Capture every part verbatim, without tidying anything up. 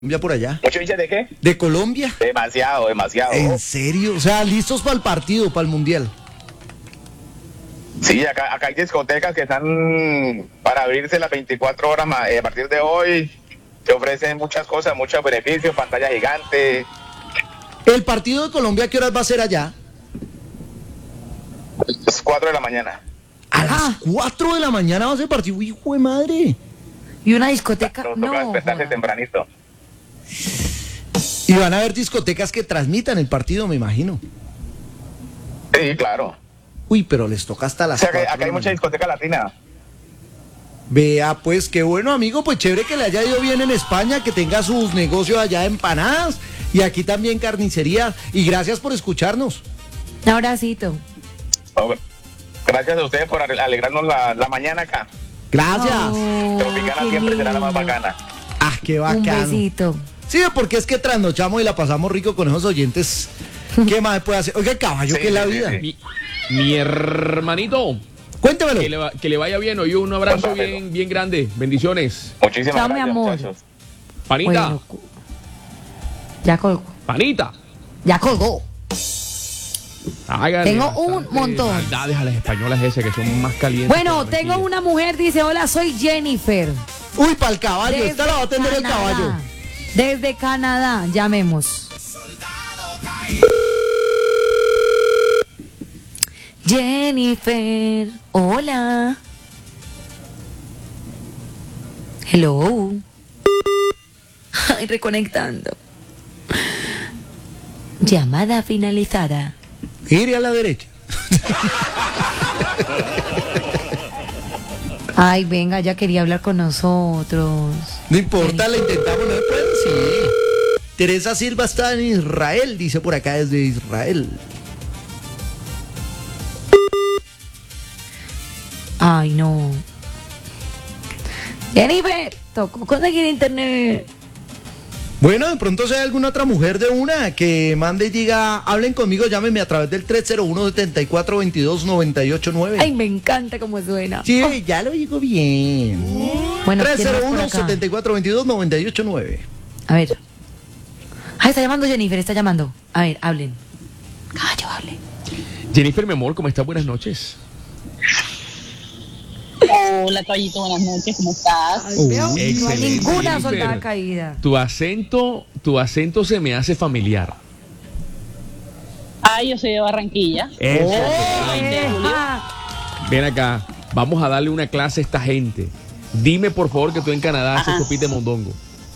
Colombia por allá. ¿Muchos hinchas de qué? ¿De Colombia? Demasiado, demasiado. ¿En serio? O sea, listos para el partido, para el Mundial. Sí, acá, acá hay discotecas que están para abrirse las veinticuatro horas más. Eh, a partir de hoy se ofrecen muchas cosas, muchos beneficios, pantalla gigante. ¿El partido de Colombia qué horas va a ser allá? Es cuatro de la mañana. A las cuatro de la mañana va a ser el partido. ¡Hijo de madre! ¿Y una discoteca? Nos No. toca despertarse joda. tempranito. Y van a haber discotecas que transmitan el partido, me imagino. Sí, claro. Uy, pero les toca hasta O las sea, que cuatro acá de hay la mucha mañana. discoteca latina. Vea, pues qué bueno, amigo, pues chévere que le haya ido bien en España, que tenga sus negocios allá de empanadas y aquí también carnicería. Y gracias por escucharnos. Un abracito. Oh, gracias a ustedes por alegrarnos la, la mañana acá. Gracias. Oh, Tropicana qué siempre será la más lindo. bacana. Ah, qué Un bacano. besito. Sí, porque es que trasnochamos y la pasamos rico con esos oyentes. ¿Qué más puede hacer? Oiga, caballo, Sí, ¿qué es la sí, vida? sí, Mi, mi hermanito, Cuéntamelo. que le, va- que le vaya bien. Hoy un abrazo Cuéntamelo. bien, bien grande. Bendiciones. Muchísimas Chao, mi gracias, amor. muchachos. Panita, Bueno, cu- ya colgó. panita. Ya colgó. Hágale Tengo un bastante montón. maldades a las españolas ese que son más calientes. Bueno, que tengo Barranquilla. una mujer, dice, hola, soy Jennifer. Uy, para el caballo, Desde esta la va a atender el Canadá. caballo. Desde Canadá, llamemos. Jennifer, hola. Hello. Ay, reconectando. Llamada finalizada. Gire a la derecha. Ay, venga, ya quería hablar con nosotros. No importa, la intentamos, no se puede, sí. Teresa Silva está en Israel, dice por acá desde Israel. Ay, no. Jennifer, tocó conseguir internet. Bueno, de pronto si hay alguna otra mujer de una que mande y diga, hablen conmigo, llámenme a través del tres cero uno, siete cuatro dos dos, nueve ocho nueve. Ay, me encanta cómo suena. Sí, ya lo digo bien. Bueno, tres ¿quién cero más por uno, acá? siete cuatro dos dos, nueve ocho nueve. A ver. Ay, está llamando Jennifer, está llamando. A ver, hablen. Caballo, hablen. Jennifer, mi amor, ¿cómo estás? Buenas noches. Hola, caballito, buenas noches, ¿cómo estás? Ay, veo, no hay excelente, ninguna Jennifer. soldada caída. Tu acento, tu acento se me hace familiar. Ay, yo soy de Barranquilla. Eso. Eja. Ven acá, vamos a darle una clase a esta gente. Dime por favor que tú en Canadá haces Ajá. sopita de mondongo.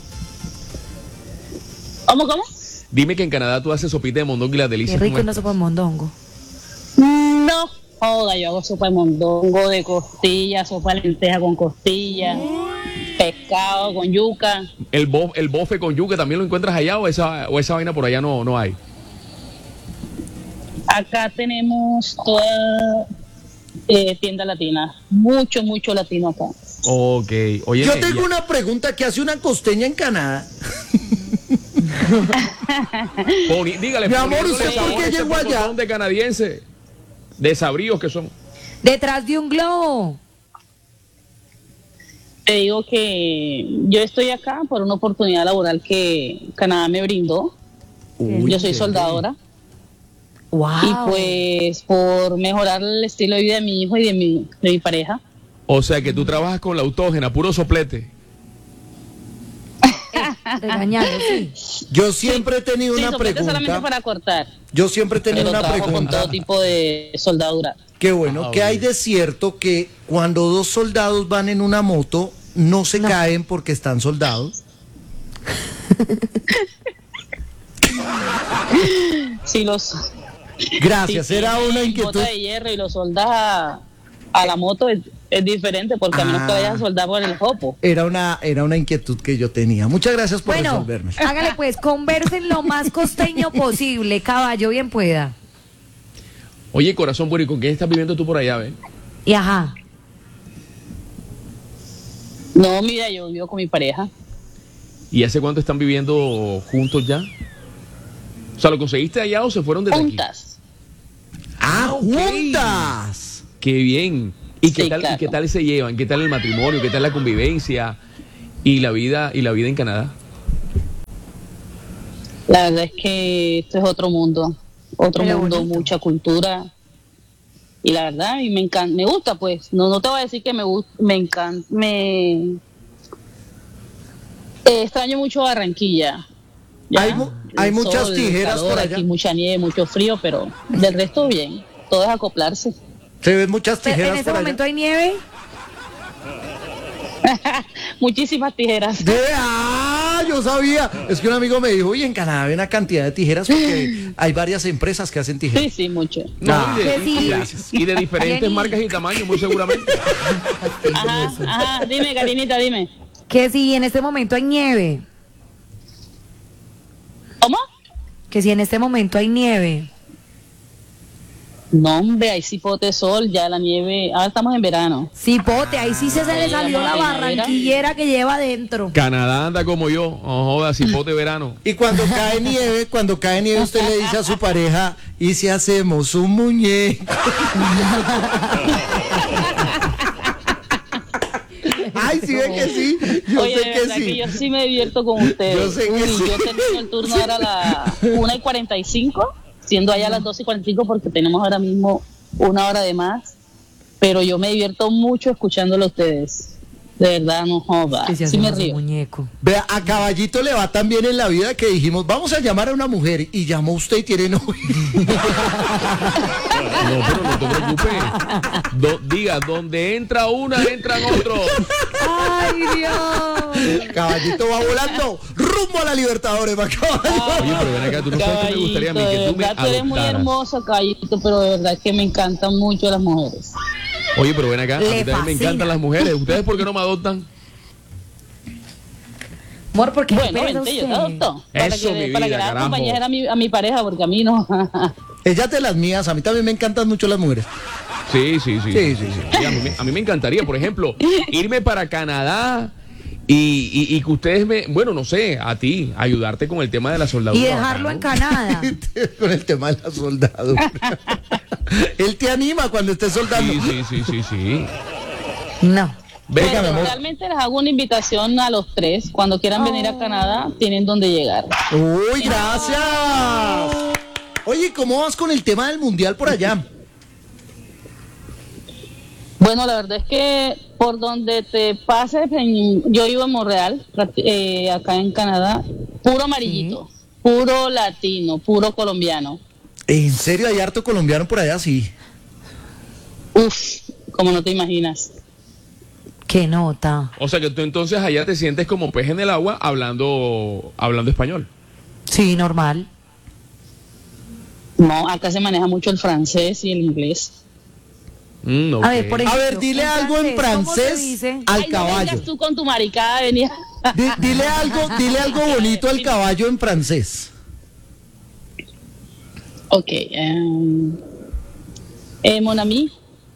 ¿Cómo, cómo? Dime que en Canadá tú haces sopita de mondongo y las Qué delicias. rico son no estas. sopa de mondongo. No, joda, yo hago sopa de mondongo, de costilla, sopa de lenteja con costilla, pescado con yuca. El, bo- el bofe con yuca también lo encuentras allá o esa, o esa vaina por allá no, no hay. Acá tenemos toda eh, tienda latina, mucho, mucho latino acá. Ok, oye. Yo tengo una pregunta, ¿qué hace una costeña en Canadá? dígale, Mi amor, poniéndole ¿usted por sabor qué a ese llegó allá? pocotón de canadiense, de sabríos que son. Detrás de un globo. Te digo que yo estoy acá por una oportunidad laboral que Canadá me brindó. Uy, Yo soy qué soldadora. Wow. Y pues por mejorar el estilo de vida de mi hijo y de mi, de mi pareja. O sea que tú trabajas con la autógena, puro soplete. Regañado, sí. Yo siempre he tenido Sí, una soplete solamente pregunta. para cortar. Yo siempre he tenido Pero una trabajo con pregunta. todo tipo de soldadura. Qué bueno, Ah, ¿qué hay ok. de cierto que cuando dos soldados van en una moto no se caen porque están soldados? Si los Gracias, si era tienes una inquietud. bota de hierro y lo soldas a, a la moto es, es diferente porque a menos que Ah. vayas a soldar por el jopo. Era una, era una inquietud que yo tenía. Muchas gracias por Bueno, resolverme. hágale pues, conversen lo más costeño posible, caballo, bien pueda. Oye, corazón bueno, ¿y con quién estás viviendo tú por allá, ven? Y ajá. No, mira, yo vivo con mi pareja. ¿Y hace cuánto están viviendo juntos ya? O sea, ¿lo conseguiste allá o se fueron desde aquí? Juntas. ¡Ah, ok. juntas! Qué bien. ¿Y qué Sí, tal, claro. y qué tal se llevan? ¿Qué tal el matrimonio? ¿Qué tal la convivencia? Y la vida, y la vida en Canadá. La verdad es que esto es otro mundo, otro Pero mundo, bonito. mucha cultura. Y la verdad, a mí me encanta, me gusta pues, no, no te voy a decir que me gusta, me encanta, me eh, extraño mucho Barranquilla. ¿ya? Hay mu- hay El muchas sol, el tijeras calor, por allá. aquí mucha nieve, mucho frío, pero del resto bien, todo es acoplarse. Se ven muchas Pero tijeras en este por momento allá. hay nieve. Muchísimas tijeras. De, ah, yo sabía. Es que un amigo me dijo, oye, en Canadá hay una cantidad de tijeras porque hay varias empresas que hacen tijeras. Sí, sí, mucho. No, Ah. y, de, Que sí. y de diferentes Jenny. marcas y tamaños, muy seguramente. Ajá, ajá, dime, Karinita, dime. Que si en este momento hay nieve. ¿Cómo? Que si en este momento hay nieve. No, hombre, ahí sí pote sol, ya la nieve, ahora estamos en verano. Sí, pote, ahí sí se, se le salió la barranquillera que lleva adentro. Canadá anda como yo, no jodas, cipote verano. Y cuando cae nieve, cuando cae nieve, usted le dice a su pareja, ¿y si hacemos un muñeco? Ay, sí, ve que sí. Yo Oye, sé de que verdad sí. que yo sí me divierto con ustedes. Yo sé que Uy, sí. yo termino el turno ahora a las una y cuarenta y cinco, siendo allá a las dos y cuarenta y cinco porque tenemos ahora mismo una hora de más. Pero yo me divierto mucho escuchándolo a ustedes. De verdad, no joda. Que si Sí me hacemos un río. muñeco. Vea, a Caballito le va tan bien en la vida que dijimos, vamos a llamar a una mujer. Y llamó usted y tiene novio. No, pero no te preocupes. Do- diga, donde entra una, entran otros. ¡Ay, Dios! Caballito va volando rumbo a la Libertadores, va caballo. Oye, pero ven acá, tú no sabes que me gustaría a mí, Caballito, que de tú me verdad, tú eres muy adoptaras. hermoso, caballito, pero de verdad que me encantan mucho las mujeres. Oye, pero ven acá, a mí Le también me fascina. encantan las mujeres. ¿Ustedes por qué no me adoptan? Amor, porque Bueno, vente, yo te adopto. Para Eso, que, mi para que vida, le hagas carajo. compañera a mi, a mi pareja, porque a mí no. Ellas de las mías, a mí también me encantan mucho las mujeres. Sí, sí, sí. Sí, sí, sí. Y a, mí, me- a mí me encantaría, por ejemplo, irme para Canadá y, y- y que ustedes me, bueno, no sé, a ti, ayudarte con el tema de la soldadura. Y dejarlo en bacano. Canadá. Con el tema de la soldadura. Él te anima cuando estés soldando. Sí, sí, sí, sí, sí. No. Venga, Bueno, mi amor. realmente les hago una invitación a los tres. Cuando quieran venir a Canadá, tienen donde llegar. Uy, gracias. Oye, ¿cómo vas con el tema del mundial por allá? Bueno, la verdad es que por donde te pases, en- yo vivo en Montreal, practi- eh, acá en Canadá, puro amarillito, puro latino, puro colombiano. ¿En serio hay harto colombiano por allá? Sí. Uf, como no te imaginas. Qué nota. O sea que tú entonces allá te sientes como pez en el agua hablando, hablando español. Sí, normal. No, acá se maneja mucho el francés y el inglés. Mm, ok. A ver, por A ejemplo. ver, dile en algo en ¿cómo se francés dice? al Ay, no caballo. vengas tú con tu maricada, venía. Di- dile algo, dile algo bonito al caballo en francés. Ok. em, eh, mon ami.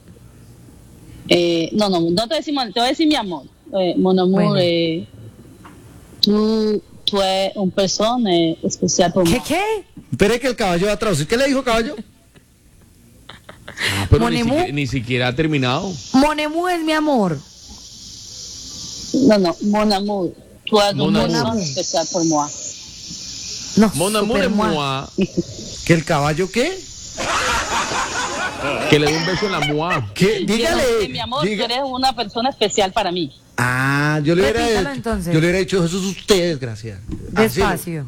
Eh, no, no, no te voy a decir, mon- te voy a decir mi amor. Eh, mon amour, Bueno. eh, tú, tú eres una persona eh, especial por ¿Qué, mí. qué? Espere que el caballo va a traducir. ¿Qué le dijo caballo? Ah, pero ni Monemu. siquiera, ni siquiera ha terminado. Monemu es mi amor. No, no, mon amour. Tú eres Mon una amour. persona especial por moi. No, Mon amour super es moi. moi. ¿Que el caballo qué? Que le dé un beso en la moi. ¿Qué? Dígale. Que, mi amor, diga- tú eres una persona especial para mí. Ah, yo le hubiera Repítalo, dicho, entonces. yo le hubiera dicho eso es ustedes, gracias. Despacio.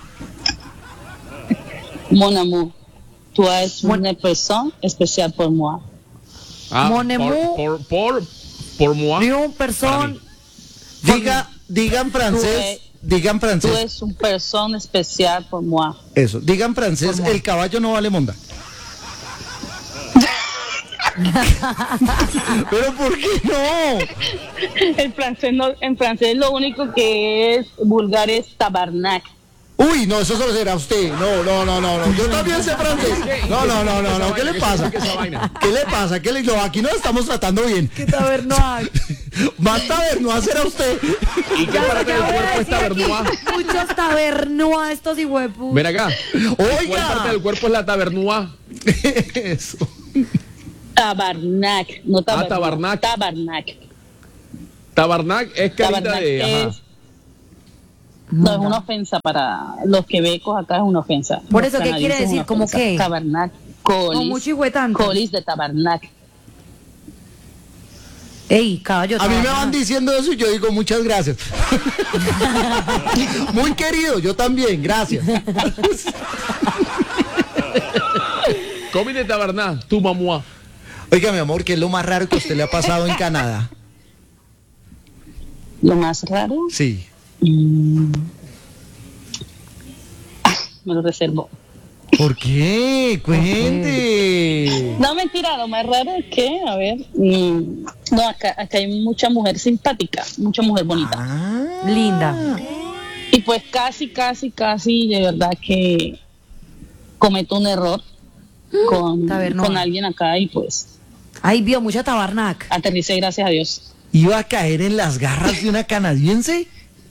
Mon amour. Tú eres Mon- una persona especial por moi. Ah, Mon amour. por, por, por, por moi. Ni un person. Diga, digan francés, digan Tú francés. eres una persona especial por moi. Eso, digan francés, ¿Cómo? el caballo no vale monda. Pero ¿por qué no? En francés, no, en francés lo único que es vulgar es tabarnak. Uy, no, eso solo será usted. No, no, no, no, no. Yo también sé francés. No, no, no, no, no. ¿Qué le pasa? ¿Qué es esa vaina? ¿Qué le pasa? ¿Qué le... No, aquí nos estamos tratando bien. ¿Qué tabernoa? Más taberno hacer a usted. ¿Y qué parte del cuerpo es tabernua? Muchos tabernoa estos hijuepus. Ven acá. ¿Cuál parte Oiga. del cuerpo es la tabernua? Eso. Tabarnak, no tabarnak. tabarnak. Tabarnak. Tabarnak es carita Tabarnak de. Ajá. es No, es una ofensa para los quebecos, acá es una ofensa. Por Los eso, ¿qué quiere canadienses es decir? una ¿Cómo ofensa. qué? Tabarnak, Como colis, mucho hijuetanto. colis de tabarnak. Ey, caballo. A mí me trabaja. van diciendo eso y yo digo muchas gracias. Muy querido, yo también, gracias. Comi de Tabarná, tu mamá. Oiga, mi amor, ¿qué es lo más raro que a usted le ha pasado en Canadá? Lo más raro, Sí. mm, ah, me lo reservo. ¿Por qué? Cuente. No, mentira, lo más raro es que, a ver, mm, no, acá, acá hay mucha mujer simpática, mucha mujer bonita. Ah. Linda. Y pues casi, casi, casi, de verdad que cometo un error con, Tabernoa. con alguien acá y pues Ahí vio mucha tabarnak. aterricé, gracias a Dios. ¿Iba a caer en las garras de una canadiense?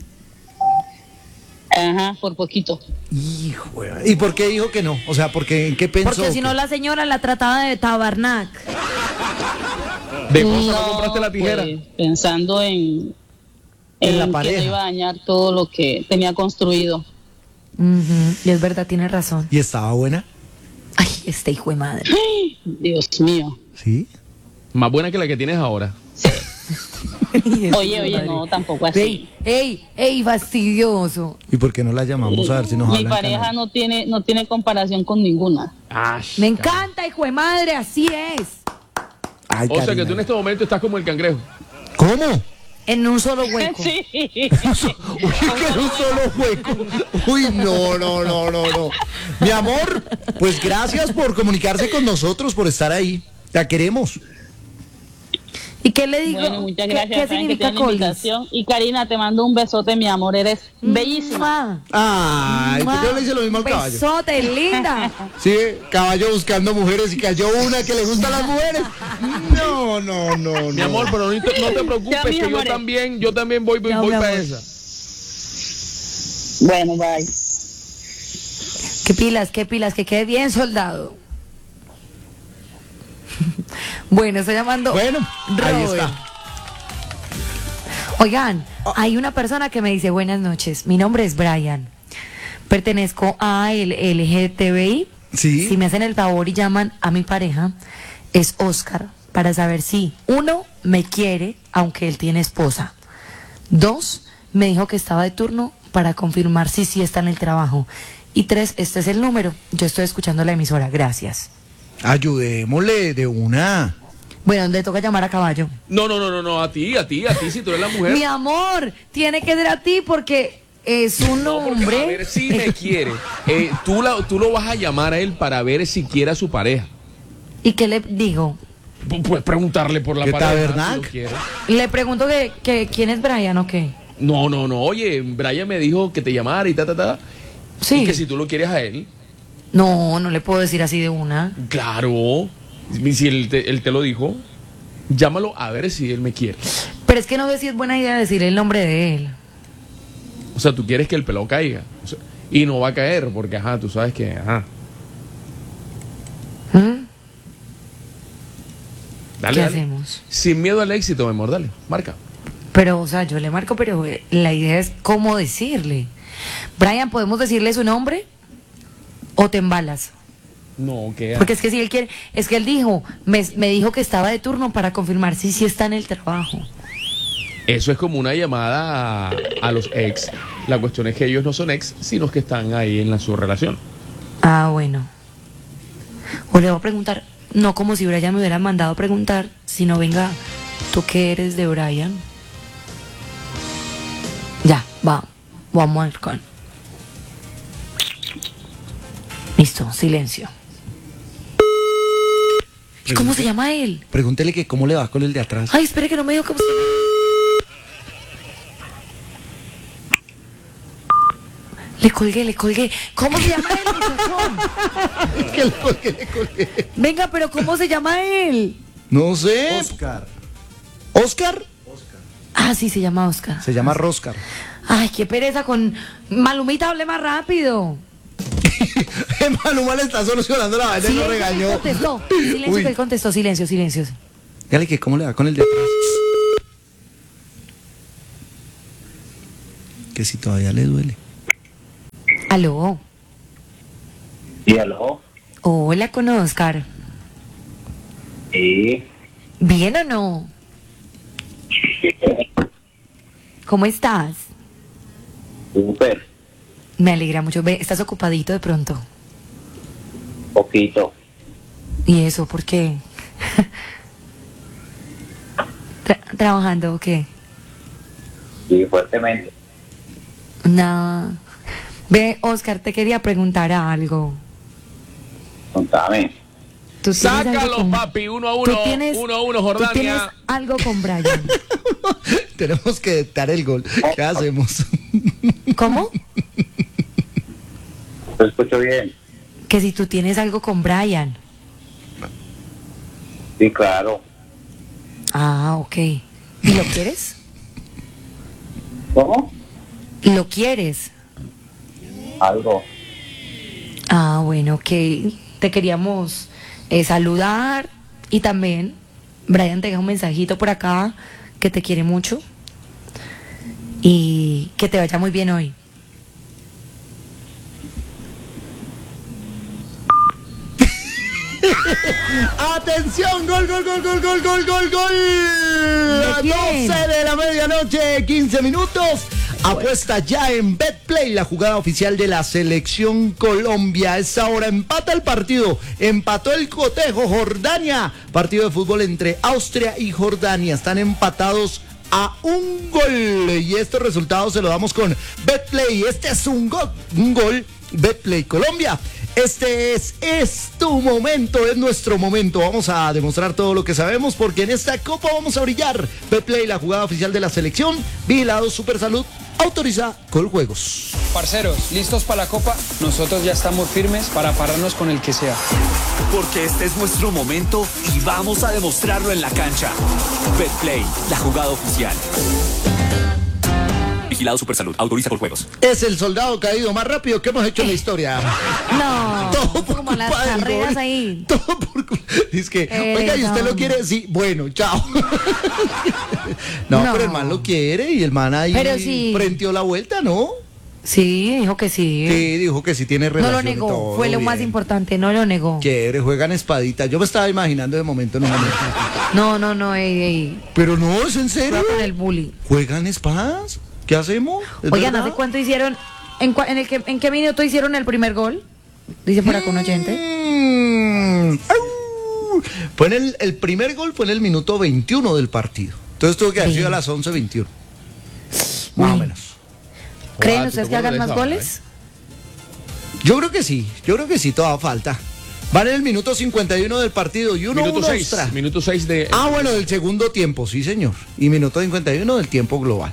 Ajá, por poquito. Hijo. ¿Y por qué dijo que no? O sea, porque ¿en qué pensó? Porque si no que- la señora la trataba de tabarnak. ¿De cosa no compraste la tijera? pues, pensando en, En la que pareja. no iba a dañar todo lo que tenía construido. Ujú, y es verdad, tiene razón. ¿Y estaba buena? Ay, este hijo de madre. Dios mío. Sí. Más buena que la que tienes ahora. Oye, oye, no, tampoco así. Ey, ey, ey, fastidioso. ¿Y por qué no la llamamos a ver si nos Mi habla en pareja canadiense? no tiene, no tiene comparación con ninguna. Me encanta, hijo de madre, así es. Ay, O sea que Karina. tú en este momento estás como el cangrejo. ¿Cómo? En un solo hueco. Sí. Uy, que era un solo hueco. Uy, no, no, no, no, no. Mi amor, pues gracias por comunicarse con nosotros, por estar ahí. La queremos. ¿Y qué le digo? Bueno, muchas ¿Qué- gracias. ¿Qué, saben que significa tienen la colis? invitación. Y Karina, te mando un besote, mi amor. Eres bellísima. Mua. Ay, pues yo le hice lo mismo al Un caballo. besote, linda. Sí, caballo buscando mujeres y cayó una que le gusta a las mujeres. No, no, no, no. Mi amor, pero no te, no te preocupes, Ya, mis que yo amores. también, yo también voy, voy, Ya, voy mi para amor. esa. Bueno, bye. Qué pilas, qué pilas, que quede bien, soldado. Bueno, estoy llamando. Bueno, ahí Robert. está. Oigan, hay una persona que me dice buenas noches. Mi nombre es Brian. Pertenezco a el L G T B I. Sí. Si me hacen el favor y llaman a mi pareja, es Oscar, para saber si, uno, me quiere, aunque él tiene esposa. Dos, me dijo que estaba de turno para confirmar si sí está en el trabajo. Y tres, este es el número. Yo estoy escuchando la emisora. Gracias. Ayudémosle de una. Bueno, le toca llamar a caballo. No, no, no, no, no, a ti, a ti, a ti, si tú eres la mujer. Mi amor, tiene que ser a ti porque es un No, porque, hombre. a ver si me quiere. Eh, tú, la- tú lo vas a llamar a él para ver si quiere a su pareja. ¿Y qué le digo? Pu- Puedes preguntarle por la ¿Qué pareja. tabernac? si lo quiere. Le pregunto que, que quién es Brian o qué. No, no, no. Oye, Brian me dijo que te llamara y ta, ta, ta. Sí. Y que si tú lo quieres a él, No, no le puedo decir así de una. claro. Si él te, él te lo dijo, llámalo a ver si él me quiere. Pero es que no sé si es buena idea decir el nombre de él. O sea, tú quieres que el pelo caiga. O sea, y no va a caer porque, ajá, tú sabes que, ajá. ¿Mm? Dale, ¿Qué dale. hacemos? Sin miedo al éxito, mi amor, dale, marca. Pero, o sea, yo le marco, pero eh, la idea es cómo decirle. Brian, ¿podemos decirle su nombre? ¿O te embalas? No, que Porque es que si él quiere, es que él dijo, me, me dijo que estaba de turno para confirmar si sí está en el trabajo. eso es como una llamada a, a los ex. La cuestión es que ellos no son ex, sino que están ahí en la, su relación. Ah, bueno. O le voy a preguntar, no como si Brian me hubiera mandado a preguntar, sino venga, ¿tú qué eres de Brian? Ya, va, vamos a ver con. Listo, silencio. ¿Y cómo se llama él? Pregúntele que cómo le va con el de atrás. Ay, espere que no me dijo cómo se llama. Le colgué, le colgué. ¿Cómo se llama él, muchachón? Que le colgué, le colgué. Venga, pero ¿cómo se llama él? No sé. Oscar. ¿Oscar? Ah, sí, se llama Oscar. Se llama Roscar. Ay, qué pereza con Malumita, hable más rápido. Maluma le está solucionando la vaina y lo Silencio, que él regañó. contestó. Silencio, Uy. que él contestó. Silencio, silencio. Dígale que cómo le va con el de atrás. que si todavía le duele. Aló. Sí, aló. Hola, con Oscar. Sí. ¿Bien o no? ¿Cómo estás? Súper. Me alegra mucho. Ve, ¿estás ocupadito de pronto? Poquito. ¿Y eso por qué? Tra- ¿Trabajando o qué? Sí, fuertemente. No. Ve, Oscar, te quería preguntar algo. Contame. ¿Tú tienes algo Sácalo, con- papi, uno a ¿Tú uno, tienes- uno a uno, ¿Tú tienes Jordania. algo con Brian? Tenemos que dictar el gol. ¿Qué hacemos? ¿Cómo? Te escucho bien. Que si tú tienes algo con Brian. Sí, claro. Ah, ok. ¿Y lo quieres? ¿Cómo? ¿Lo quieres? Algo. Ah, bueno, ok. Te queríamos eh, saludar y también Brian te deja un mensajito por acá que te quiere mucho y que te vaya muy bien hoy. Atención, gol, gol, gol, gol, gol, gol, gol, gol. A quién? doce de la medianoche, quince minutos. Apuesta ya en BetPlay, la jugada oficial de la selección Colombia. A esa hora empata el partido, empató el cotejo Jordania. Partido de fútbol entre Austria y Jordania. Están empatados a un gol. Y estos resultados se los damos con BetPlay. Este es un gol, un gol BetPlay Colombia. Este es, es tu momento, es nuestro momento. Vamos a demostrar todo lo que sabemos porque en esta copa vamos a brillar. BetPlay, la jugada oficial de la selección. Vigilado Supersalud, autoriza Coljuegos. Parceros, ¿listos para la copa? Nosotros ya estamos firmes para pararnos con el que sea. Porque este es nuestro momento y vamos a demostrarlo en la cancha. BetPlay, la jugada oficial. Vigilado Supersalud, autoriza por juegos. Es el soldado caído más rápido que hemos hecho en la historia. No, Todo por como las culpa del carreras gol. ahí. Todo por culpa. Dice que, Eh, oiga, ¿y usted no. lo quiere? Sí, bueno, chao. no, No. pero el man lo quiere y el man ahí Pero sí. frenteó la vuelta, ¿no? Sí, dijo que sí. Sí, dijo que sí tiene No relación. lo y negó, todo, fue lo bien. más importante, no lo negó. Chévere, juegan espadita. Yo me estaba imaginando de momento en un momento. No, no, no, ey, ey. Pero no, es en serio. Cuidado con el bully. ¿Juegan espadas? ¿Qué hacemos? ¿Es Oigan, verdad? ¿hace cuánto hicieron? ¿En, cua- en, el que, ¿En qué minuto hicieron el primer gol? Dice por acá un oyente. Mm, au. Fue en el, el primer gol fue en el minuto veintiuno del partido. Entonces tuvo que haber sido a las once veintiuno. Más o Uy. menos. ¿Creen Joder, ustedes ¿tú que te hagan más acuerdas de goles? Yo creo que sí, yo creo que sí, todavía falta. Van en el minuto cincuenta y uno del partido y uno Minuto uno seis, extra. minuto seis de... Ah, bueno, del segundo tiempo, sí, señor. Y minuto cincuenta y uno del tiempo global.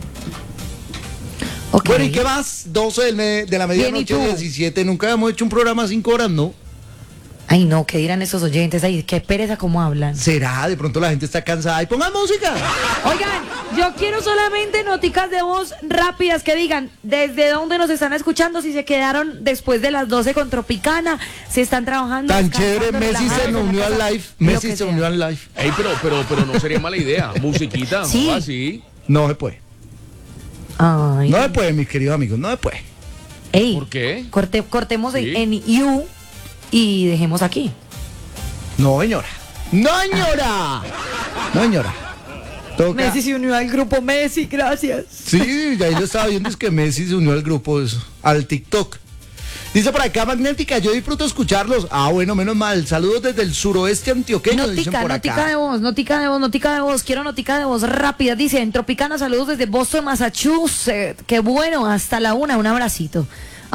Ok. Bueno, ¿y qué más? doce del me- de la Bien, ¿y medianoche, tú? diecisiete. Nunca habíamos hecho un programa cinco horas, ¿no? Ay, no, ¿qué dirán esos oyentes? Ay, qué pereza cómo hablan. ¿Será? De pronto la gente está cansada. ¡Y pongan música! Oigan, yo quiero solamente noticas de voz rápidas que digan desde dónde nos están escuchando, si se quedaron después de las doce con Tropicana, si están trabajando. Tan descansando, chévere, Messi relajados se en la unió al casa, live. lo Messi que se sea. unió al live. Ey, pero, pero, pero no sería mala idea. Musiquita, Sí. joda, sí. No se puede. Ay, No se puede, mis queridos amigos, no se puede. ey, ¿Por qué? corte- cortemos Sí. en You y dejemos aquí. No, señora. No, señora. No, señora. Toca. Messi se unió al grupo Messi, gracias. Sí, ya ahí lo estaba viendo, es que Messi se unió al grupo, eso, al TikTok. Dice por acá Magnética, yo disfruto escucharlos. Ah, bueno, menos mal. Saludos desde el suroeste antioqueño, dicen Notica, por notica acá. de voz, notica de voz, notica de voz. Quiero notica de voz rápida. Dice, en Tropicana, saludos desde Boston, Massachusetts. Qué bueno, hasta la una, un abracito.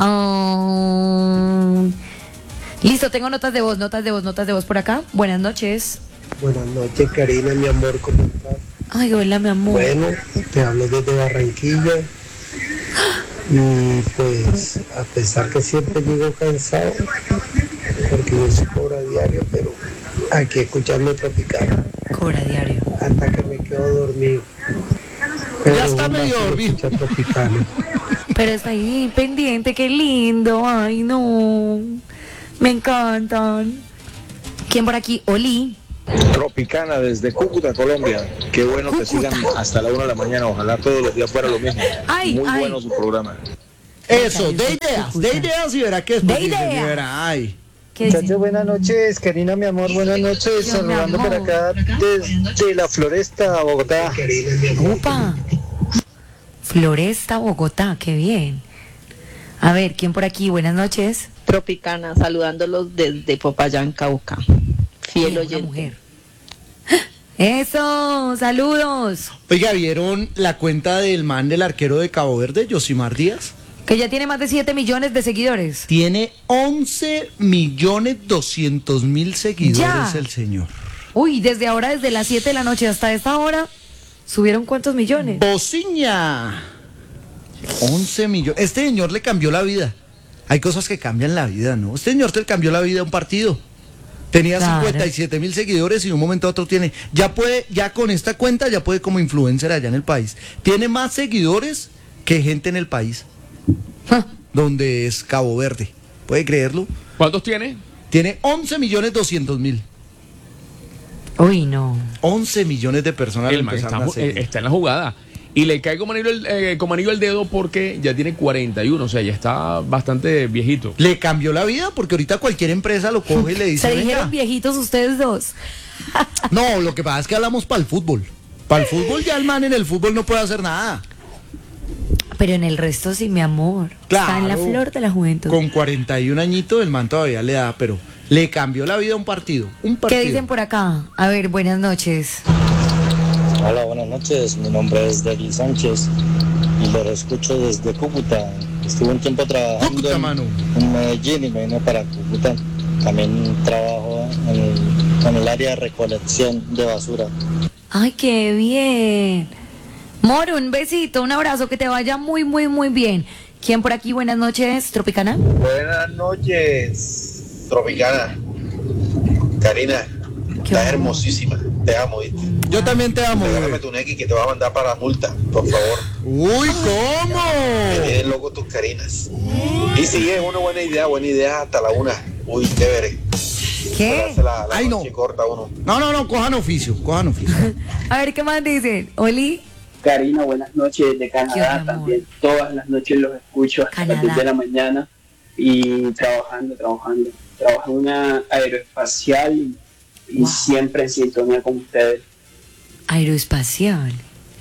Ah, listo, tengo notas de voz, notas de voz, notas de voz por acá. Buenas noches. Buenas noches, Karina, mi amor, ¿cómo estás? Ay, hola, mi amor. Bueno, te hablo desde Barranquilla. Y pues, a pesar que siempre llego cansado, porque yo soy cobra diario, pero aquí escuchando Tropicana Cobra diario. hasta que me quedo dormido. Pero Ya está un medio vacío dormido. escuchar Tropicana. Pero está ahí pendiente, qué lindo. Ay, no. Me encantan. ¿Quién por aquí? Oli. Tropicana desde Cúcuta, Colombia. Qué bueno que sigan hasta la una de la mañana. Ojalá todos los días fuera lo mismo. Ay, Muy ay. bueno su programa. Eso, de ideas, de ideas y verá que después De dicen, ideas. y verá, ay. ¿Qué dicen? Muchachos, buenas noches, Karina, mi amor, buenas noches, Yo, mi saludando por amor. acá desde la Floresta, Bogotá. Upa. Floresta, Bogotá, qué bien. A ver, ¿quién por aquí? Buenas noches. Tropicana, saludándolos desde Popayán, Cauca. Fiel Una oyente. mujer. Eso, saludos. Oiga, ¿vieron la cuenta del man del arquero de Cabo Verde, Yosimar Díaz? Que ya tiene más de siete millones de seguidores. Tiene once millones doscientos mil seguidores Ya. el señor. Uy, desde ahora, desde las siete de la noche hasta esta hora, ¿subieron cuántos millones? Bociña. once millones. Este señor le cambió la vida. Hay cosas que cambian la vida, ¿no? Este señor te cambió la vida a un partido. Tenía Claro. cincuenta y siete mil seguidores y de un momento a otro tiene, ya puede, ya con esta cuenta ya puede como influencer allá en el país. Tiene más seguidores que gente en el país, Ja. donde es Cabo Verde. ¿Puede creerlo? ¿Cuántos tiene? Tiene once millones doscientos mil. Uy, no. once millones de personas El lo man está, empezaron a seguir. eh, está en la jugada. Y le cae como anillo, el, eh, como anillo al dedo porque ya tiene cuarenta y uno, o sea, ya está bastante viejito. Le cambió la vida porque ahorita cualquier empresa lo coge y le dice, Se dijeron "Venga". viejitos ustedes dos. No, lo que pasa es que hablamos para el fútbol. Para el fútbol ya el man en el fútbol no puede hacer nada. Pero en el resto sí, mi amor. Está en la Claro. flor de la juventud. Con cuarenta y un añitos el man todavía le da, pero le cambió la vida a un partido. Un partido. ¿Qué dicen por acá? A ver, buenas noches. Hola, buenas noches. Mi nombre es Degui Sánchez y lo escucho desde Cúcuta. Estuve un tiempo trabajando Cúcuta, en, mano. en Medellín y me vine para Cúcuta. También trabajo en el, en el área de recolección de basura. Ay, qué bien. Moro, un besito, un abrazo, que te vaya muy, muy, muy bien. ¿Quién por aquí? Buenas noches, Tropicana. Buenas noches, Tropicana. Karina, estás hermosísima. Te amo, ¿viste? Yo también te amo. Regálame tu Neki que te va a mandar para la multa, por favor. Uy, ¿cómo? Me tienen loco tus Karinas. Y sí, es una buena idea, buena idea hasta la una. Uy, chévere. ¿Qué? La, la Ay, no. noche corta uno. No, no, no, cojan oficio, cojan oficio. A ver, ¿qué más dicen? Oli. Karina, buenas noches de Canadá, también todas las noches los escucho hasta las diez de la mañana y trabajando, trabajando. Trabajo en una aeroespacial y, y Wow. siempre en sintonía con ustedes. Aeroespacial.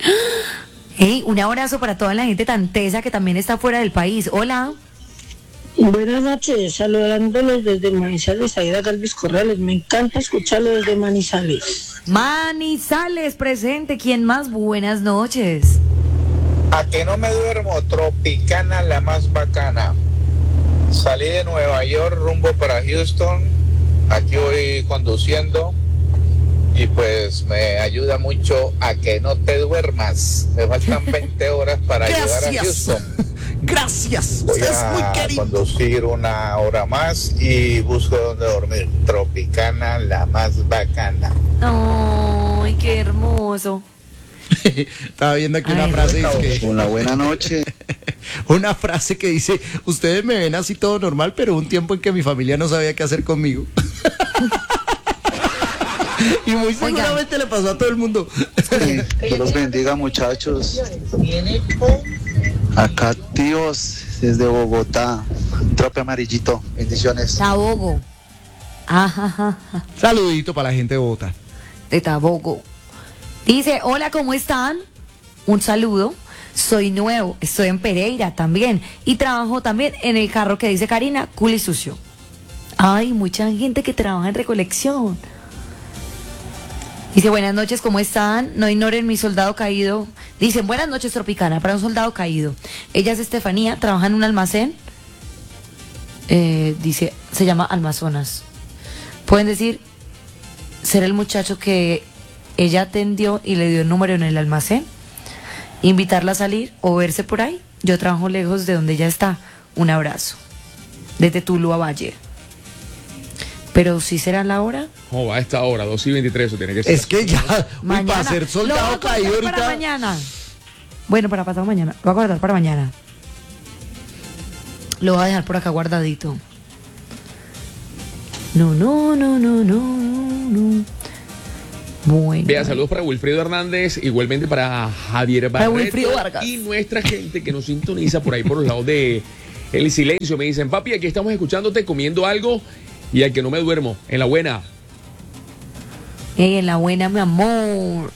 Hey, un abrazo para toda la gente tan tesa que también está fuera del país. Hola. Buenas noches, saludándolos desde Manizales, Aida Galvis Corrales. Me encanta escucharlo desde Manizales. Manizales presente. ¿Quién más? Buenas noches. A que no me duermo, Tropicana la más bacana. Salí de Nueva York rumbo para Houston. Aquí voy conduciendo y pues me ayuda mucho a que no te duermas. Me faltan veinte horas para llegar a Gracias. Houston. Gracias. Voy Usted es muy a querido. conducir una hora más y busco dónde dormir. Tropicana la más bacana. Ay, qué hermoso. Estaba viendo aquí una Ay, frase no. que Una buena noche. una frase que dice, ustedes me ven así todo normal, pero hubo un tiempo en que mi familia no sabía qué hacer conmigo. Y muy seguramente le pasó a todo el mundo. Sí, Dios los bendiga, muchachos. Acá, tíos, desde Bogotá. Trope amarillito. Bendiciones. Tabogo. Ajá, ajá, ajá. Saludito para la gente de Bogotá. De Tabogo. Dice, hola, ¿cómo están? Un saludo. Soy nuevo, estoy en Pereira también y trabajo también en el carro que dice Karina, cool y sucio. Ay, mucha gente que trabaja en recolección. Dice, buenas noches, ¿cómo están? No ignoren mi soldado caído. Dicen, buenas noches, Tropicana, para un soldado caído. Ella es Estefanía, trabaja en un almacén. Eh, dice, se llama Almazonas. Pueden decir, ser el muchacho que ella atendió y le dio el número en el almacén, invitarla a salir o verse por ahí. Yo trabajo lejos de donde ella está. Un abrazo. Desde Tuluá Valle. Pero si será la hora. Oh, va a esta hora, dos y veintitrés, eso tiene que ser. Es que ya, uy, Mañana. para ser Lo voy a soldado guardar caído para ahorita. mañana. Bueno, para pasado mañana. Lo voy a guardar para mañana. Lo voy a dejar por acá guardadito. No, no, no, no, no, no. Bueno. Vea, saludos para Wilfredo Hernández, igualmente para Javier Para Barreto Wilfrido Vargas. y nuestra gente que nos sintoniza por ahí por los lados de El Silencio. Me dicen, papi, aquí estamos escuchándote, comiendo algo y al que no me duermo. En la buena. Ey, en la buena, mi amor.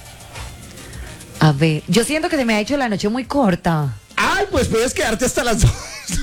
A ver, yo siento que se me ha hecho la noche muy corta. Ay, pues puedes quedarte hasta las dos.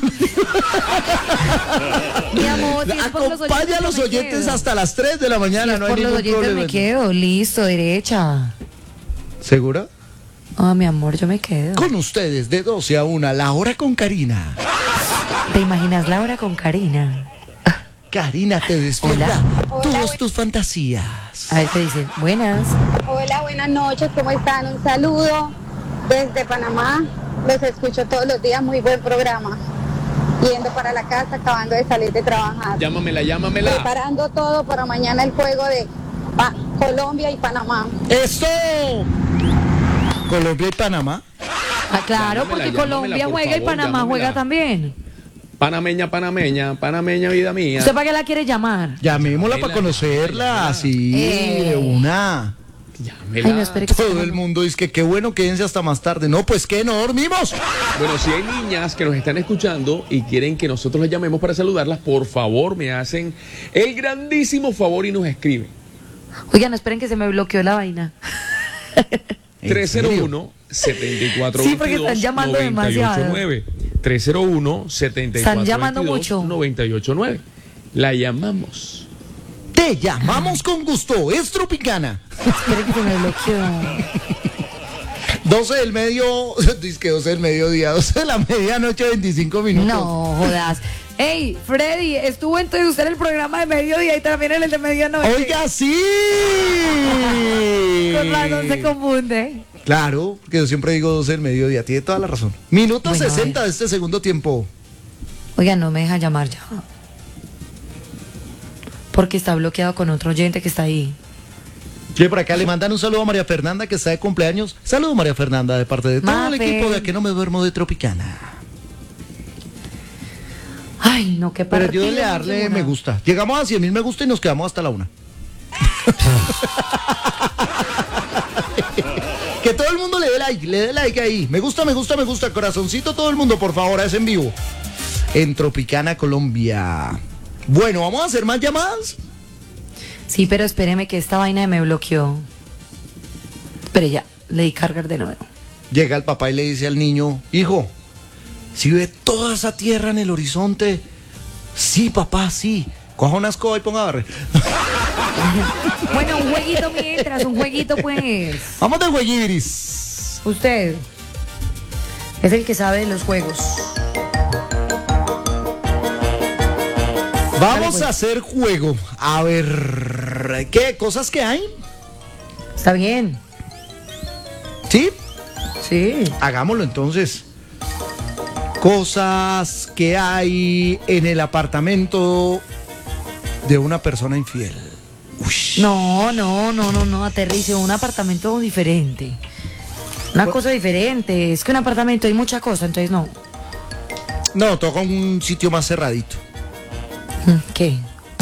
Mi amor, si es por los Acompaña oyentes, a los yo me oyentes quedo. hasta las tres de la mañana, Si no es hay por los ningún oyentes problema. me quedo, listo, derecha. ¿Segura? Ah, mi amor, yo me quedo. Con ustedes, de doce a una, la hora con Karina. ¿Te imaginas la hora con Karina? Karina te despierta Hola. todas tus fantasías. A ver, te dicen, buenas. Hola, buenas noches, ¿cómo están? Un saludo desde Panamá. Los escucho todos los días, muy buen programa. Yendo para la casa, acabando de salir de trabajar. Llámamela, llámamela. Preparando todo para mañana el juego de pa- Colombia y Panamá. ¡Eso! Colombia y Panamá. Ah, claro, Llámamela, porque llámamela, Colombia por juega y favor, Panamá llámamela. juega también. Panameña, panameña, panameña, vida mía. ¿Usted para qué la quiere llamar? Llamémosla Llámela, para conocerla, llámela. así, Eh. de una. Llámela. Ay, no, espere que Todo el mundo dice que qué bueno, quédense hasta más tarde. No, pues que no dormimos. Bueno, si hay niñas que nos están escuchando y quieren que nosotros las llamemos para saludarlas, por favor, me hacen el grandísimo favor y nos escriben. Oigan, no esperen que se me bloqueó la vaina. tres cero uno, siete cuatro Sí, dos porque dos, están llamando nueve ocho demasiado. nueve. tres cero uno, siete cuatro Están llamando dos dos, mucho. nueve ocho nueve. La llamamos. Te llamamos con gusto, es Tropicana. Esperen que se me bloqueó. doce del medio, dice que doce del mediodía, doce de la medianoche, veinticinco minutos. No, jodas. Ey, Freddy, estuvo entonces usted en el programa de mediodía y también en el de medianoche. Oiga, sí. Con razón se confunde. Claro, que yo siempre digo doce del mediodía, tiene toda la razón. Minuto Bueno, a sesenta ver. de este segundo tiempo. Oiga, no me deja llamar ya. Porque está bloqueado con otro oyente que está ahí. Y por acá le mandan un saludo a María Fernanda que está de cumpleaños. Saludo María Fernanda de parte de todo el Mafe. equipo de A que no me duermo de Tropicana. Ay, no, qué Pero partido. ayúdele a darle Simona. me gusta. Llegamos a cien mil me gusta y nos quedamos hasta la una. Que todo el mundo le dé like, le dé like ahí. Me gusta, me gusta, me gusta. Corazoncito todo el mundo, por favor, es en vivo. En Tropicana, Colombia. Bueno, ¿vamos a hacer más llamadas? Sí, pero espéreme que esta vaina me bloqueó. Espere ya, le di cargar de nuevo. Llega el papá y le dice al niño, hijo, ¿si ve toda esa tierra en el horizonte? Sí, papá, sí. Coja una escoba y ponga a barrer. Bueno, un jueguito mientras, un jueguito pues. Vamos de jueguiris. Usted es el que sabe de los juegos. Vamos a hacer juego. A ver, ¿qué cosas que hay? Está bien. ¿Sí? Sí. Hagámoslo entonces. Cosas que hay en el apartamento de una persona infiel. Ush. No, no, no, no, no, aterrice, un apartamento diferente. Una cosa diferente. Es que un apartamento hay mucha cosa, entonces no. No, toca un sitio más cerradito. ¿Qué?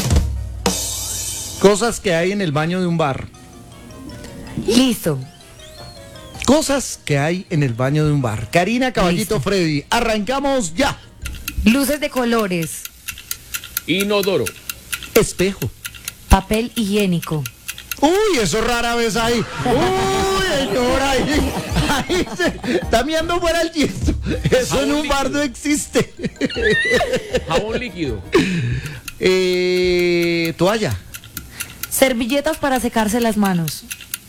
Cosas que hay en el baño de un bar. Listo. Cosas que hay en el baño de un bar. Karina, Caballito, Listo. Freddy. Arrancamos ya. Luces de colores. Inodoro. Espejo. Papel higiénico. Uy, eso rara vez ahí. Uy, señor, ahí, ahí se está mirando fuera el tiesto. Eso Jabón en un líquido. bar no existe. Jabón líquido. Eh, toalla. Servilletas para secarse las manos.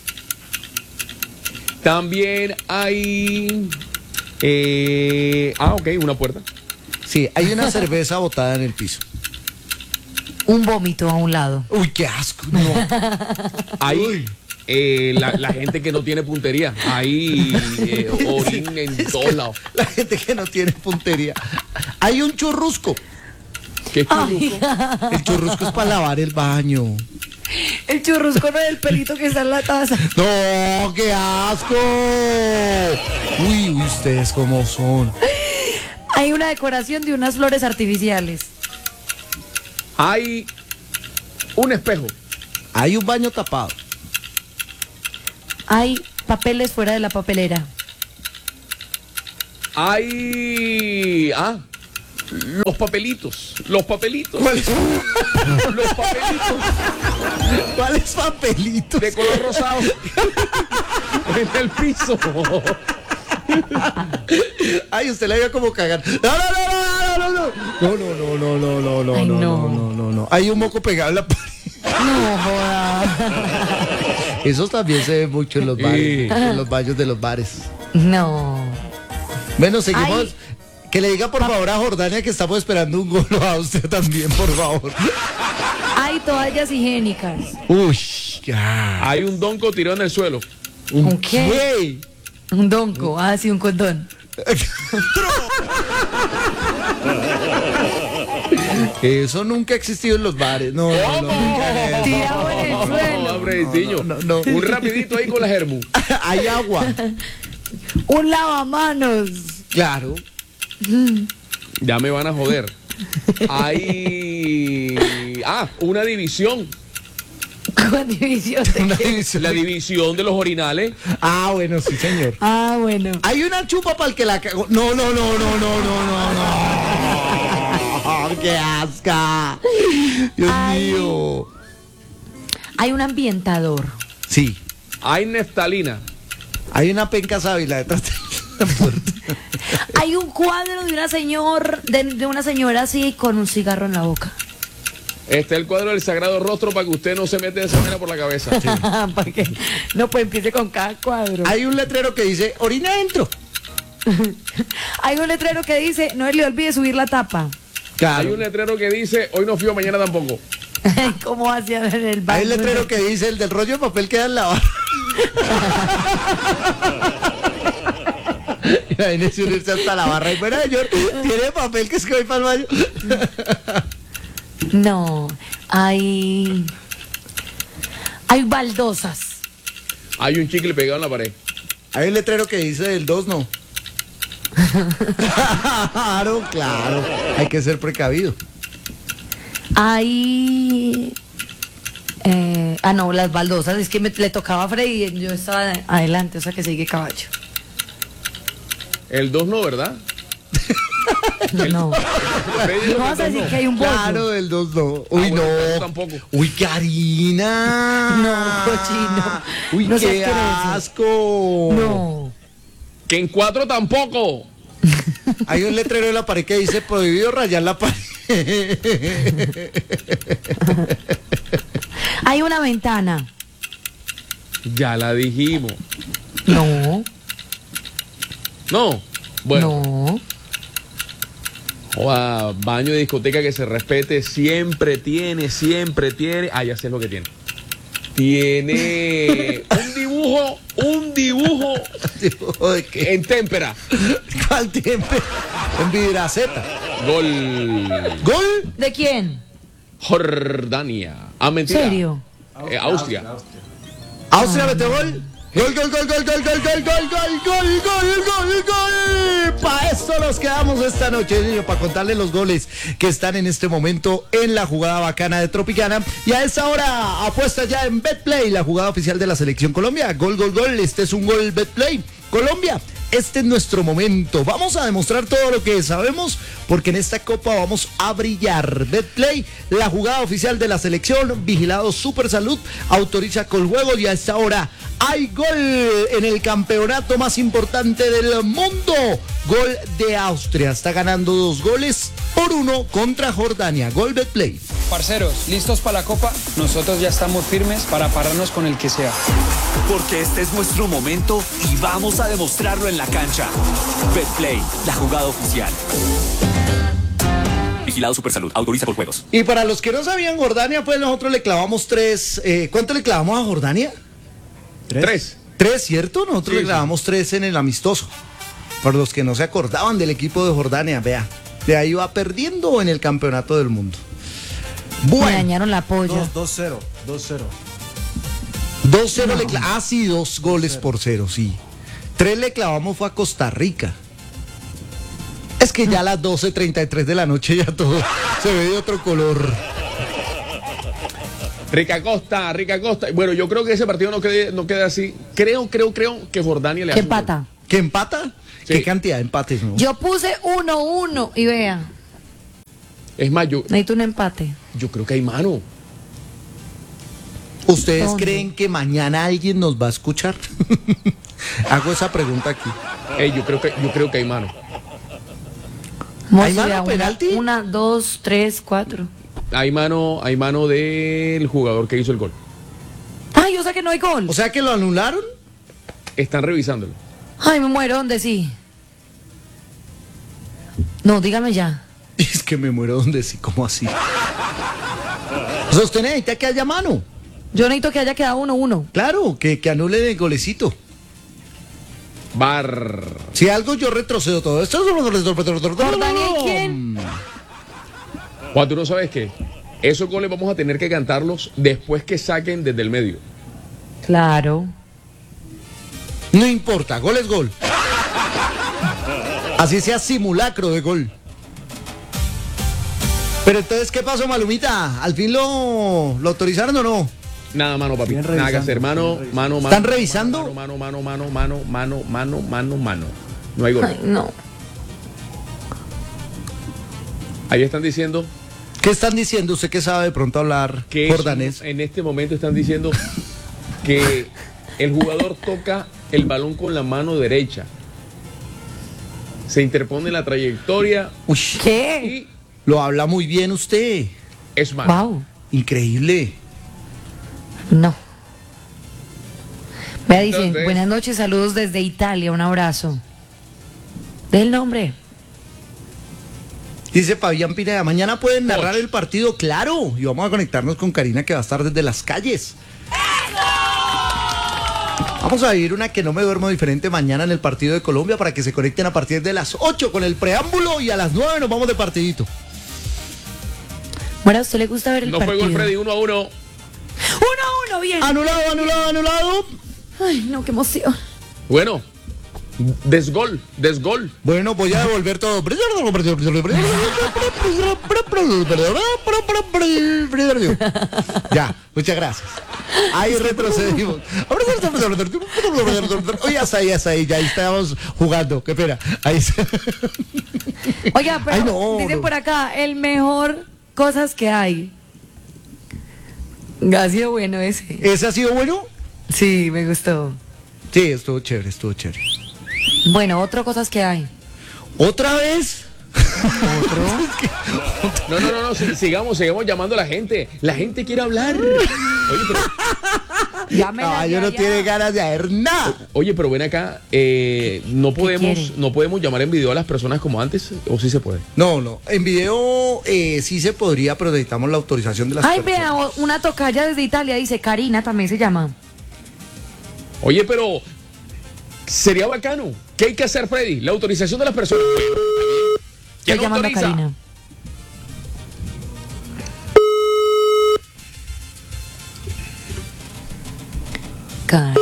También hay... eh, ah, ok, una puerta. Sí, hay una cerveza botada en el piso. Un vómito a un lado. Uy, qué asco. No. Hay eh, la, la gente que no tiene puntería. Hay eh, orín en todos lados. La gente que no tiene puntería. Hay un churrusco. ¿Qué Ay, El churrusco es para lavar el baño. el churrusco no es el pelito que está en la taza. No, qué asco. Uy, uy, ustedes cómo son. Hay una decoración de unas flores artificiales. Hay un espejo. Hay un baño tapado. Hay papeles fuera de la papelera. Hay... Ah, los papelitos. Los papelitos. ¿Cuáles? Los papelitos. ¿Cuáles papelitos? De color rosado. En el piso. Ay, usted la iba como cagando. No, no, no, no, no, no. No, no, no, no, no, no, no, Ay, no, no. no, no, no, no. Hay un moco pegado en la pared. No joda. Eso también se ve mucho en los bares, Sí. en los baños de los bares. No. Bueno, seguimos. Ay. Que le diga por favor a Jordania que estamos esperando un gol a usted también, por favor. Hay toallas higiénicas. Uy, ya. Hay un donco tirado en el suelo. ¿Un qué? Un donco. Ah, sí, un condón. Eso nunca ha existido en los bares. No, no, no, nunca es. Tirado en el suelo. Abreciño. No, no, no. Un rapidito ahí con la germu. Hay agua. Un lavamanos. Claro. Ya me van a joder. Hay... Ah, una división. ¿Cuál división de Una qué? división. La división de los orinales. Ah, bueno, sí, señor. Ah, bueno. Hay una chupa para el que la cagó. No, no, no, no, no, no, no, no. ¡Qué asca! Dios Ay. mío. Hay un ambientador. Sí. Hay neftalina. Hay una penca sábila detrás de la puerta. Hay un cuadro de una señor, de, de una señora así con un cigarro en la boca. Está el cuadro del Sagrado Rostro para que usted no se mete de esa manera por la cabeza. ¿Para qué? No, pues empiece con cada cuadro. Hay un letrero que dice, orina adentro. Hay un letrero que dice, no le olvide subir la tapa. Hay un letrero que dice, hoy no fío, mañana tampoco. ¿Cómo hacía en el baño? Hay un letrero que dice, el del rollo de papel queda en la barra. Imagínese unirse hasta la barra y bueno, señor, tiene papel que es que voy para el baño. No, hay... Hay baldosas. Hay un chicle pegado en la pared. Hay un letrero que dice el dos no. Claro, claro. Hay que ser precavido. Hay... Eh, ah, no, las baldosas. Es que me, le tocaba a Freddy y yo estaba adelante, o sea que sigue caballo. El dos no, ¿verdad? No. No vas a decir que hay un bollo. Claro, del dos no. Uy, Ah, bueno, no. tampoco. Uy, Karina. No, cochino. Uy, No seas qué asqueroso. asco. No. Que en cuatro tampoco. Hay un letrero en la pared que dice prohibido rayar la pared. Hay una ventana. Ya la dijimos. No. No. Bueno. No. Joda, baño de discoteca que se respete siempre tiene, siempre tiene. Ah, ya sé lo que tiene. Tiene un dibujo, un dibujo ¿Dibujo de qué? en témpera. ¿Cuál tiempo? En vidraceta. Gol. ¿Gol? ¿De quién? Jordania. Ah, mentira. ¿Serio? Eh, Austria. Austria mete gol. Gol, gol, gol, gol, gol, gol, gol, gol, gol, gol, gol, gol, gol. Para esto nos quedamos esta noche, niño, para contarles los goles que están en este momento en la jugada bacana de Tropicana. Y a esta hora apuesta ya en BetPlay, la jugada oficial de la Selección Colombia. Gol, gol, gol. Este es un gol BetPlay. Colombia. Este es nuestro momento. Vamos a demostrar todo lo que sabemos porque en esta copa vamos a brillar. BetPlay, la jugada oficial de la selección, vigilado Super Salud, autoriza Coljuegos y a esta hora hay gol en el campeonato más importante del mundo. Gol de Austria. Está ganando dos goles por uno contra Jordania. Gol BetPlay. Parceros, ¿listos para la copa? Nosotros ya estamos firmes para pararnos con el que sea. Porque este es nuestro momento y vamos a demostrarlo en la cancha. BetPlay, la jugada oficial. Vigilado Supersalud, autoriza por juegos. Y para los que no sabían, Jordania, pues nosotros le clavamos tres. Eh, ¿Cuánto le clavamos a Jordania? Tres. Tres, Tres, ¿cierto? Nosotros Sí, le sí. clavamos tres en el amistoso. Para los que no se acordaban del equipo de Jordania, vea. De ahí va perdiendo en el campeonato del mundo. Me Bueno, dañaron la polla. dos cero, dos cero. dos cero le clavamos. Ah, sí, dos goles por cero, sí. Tres le clavamos fue a Costa Rica. Es que ya a las doce treinta y tres de la noche ya todo se ve de otro color. Rica Costa, Rica Costa. Bueno, yo creo que ese partido no quede, no queda así. Creo, creo, creo que Jordania le hace. ¿Qué empata? ¿Qué empata? Sí. ¿Qué cantidad de empates, no? Yo puse uno uno y vea. Es más, yo, Necesito un empate. yo creo que hay mano. ¿Ustedes ¿Dónde? creen que mañana alguien nos va a escuchar? Hago esa pregunta aquí. Ey, yo creo que, yo creo que hay mano. Vamos ¿Hay a mano, ver, una, penalti? Una, dos, tres, cuatro. Hay mano, hay mano del jugador que hizo el gol. Ay, o sea que no hay gol. O sea que lo anularon. Están revisándolo. Ay, me muero, ¿dónde sí? No, dígame ya. Es que me muero donde sí, ¿cómo así? O sea, usted necesita que haya mano. Yo necesito que haya quedado uno uno. Claro, que, que anule el golecito. Bar. Si algo yo retrocedo todo esto. ¿Jordania y quién? Juan, tú no sabes qué. Esos goles vamos a tener que cantarlos después que saquen desde el medio. Claro. No importa, gol es gol. Así sea simulacro de gol. Pero entonces, ¿qué pasó, Malumita? ¿Al fin lo, lo autorizaron o no? Nada, mano, papi. Siguen Nada que revisando, hacer, mano, mano, mano. ¿Están revisando? Mano, mano, mano, mano, mano, mano, mano, mano. No hay gol. Ay, no. Ahí están diciendo ¿Qué están diciendo? ¿Usted que sabe de pronto hablar que jordanés? en este momento están diciendo que el jugador toca el balón con la mano derecha. Se interpone en la trayectoria. Uy, ¿Qué? lo habla muy bien usted. Es malo. Wow. Increíble. No. Vea, dicen, Entonces- buenas noches, saludos desde Italia, un abrazo. Del nombre. Dice Fabián Pineda, mañana pueden narrar el partido, claro. Y vamos a conectarnos con Karina, que va a estar desde las calles. Vamos a vivir una que no me duermo diferente mañana en el partido de Colombia para que se conecten a partir de las ocho con el preámbulo y a las nueve nos vamos de partidito. Bueno, ¿a usted le gusta ver el No fue partido? gol, Freddy, uno a uno. Uno a uno, bien. Anulado, anulado, anulado. Ay, no, qué emoción. Bueno, desgol, desgol. Bueno, voy a devolver todo. Ya, muchas gracias. Ahí retrocedimos. Oye, hasta ahí, hasta ahí, ya ahí estábamos jugando. Qué pena. Ahí está. Oiga, pero Ay, no, dicen no. por acá, el mejor cosas que hay. Ha sido bueno ese. ¿Ese ha sido bueno? Sí, me gustó. Sí, estuvo chévere, estuvo chévere. Bueno, otro cosas que hay. ¿Otra vez? No, no, no, no, si- sigamos, sigamos llamando a la gente. La gente quiere hablar. Oye, pero, Llámela Caballo ya, no ya. tiene ganas de hacer nada. oye, pero ven acá, eh, no podemos, quiere? no podemos llamar en video a las personas como antes, o sí se puede. No, no. En video eh, sí se podría, pero necesitamos la autorización de las Ay, personas. vea, o- una tocaya desde Italia, dice Karina, también se llama. Oye, pero sería bacano. ¿Qué hay que hacer, Freddy? La autorización de las personas. Bueno, está bien. ¿Quién Estoy llamando a autoriza? Karina. Karina.